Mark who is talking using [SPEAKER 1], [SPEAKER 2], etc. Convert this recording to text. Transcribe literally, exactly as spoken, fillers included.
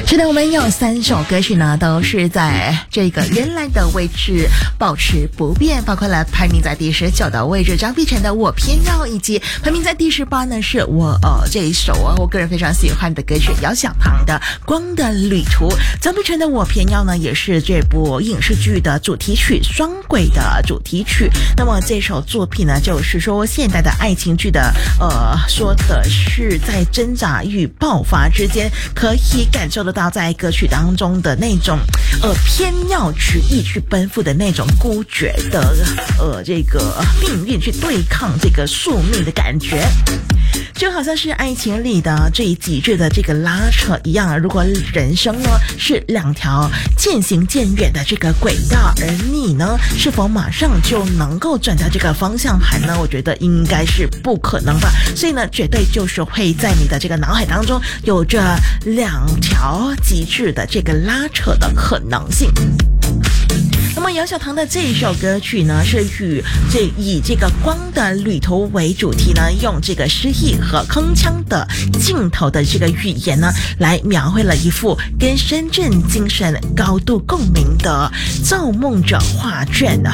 [SPEAKER 1] 是的，我们有三首歌曲呢，都是在这个原来的位置保持不变，包括了排名在第十九的位置张碧晨的《我偏要》，以及排名在第十八呢是我呃这一首啊，我个人非常喜欢的歌曲姚小棠的《光的旅途》。张碧晨的《我偏要》呢，也是这部影视剧的主题曲，双轨的主题曲。那么这首作品呢，就是说现代的爱情剧的呃，说的是在挣扎与爆发之间，可以感受得到在歌曲当中的那种呃偏要执意去奔赴的那种孤绝的呃这个命运，去对抗这个宿命的感觉，就好像是爱情里的最极致的这个拉扯一样。如果人生呢是两条渐行渐远的这个轨道，而你呢是否马上就能够转到这个方向盘呢？我觉得应该是不可能吧。所以呢，绝对就是会在你的这个脑海当中有着两条极致的这个拉扯的可能性。那么姚小棠的这一首歌曲呢，是与这以这个光的旅途为主题呢，用这个诗意和铿锵的镜头的这个语言呢，来描绘了一幅跟深圳精神高度共鸣的造梦者画卷啊。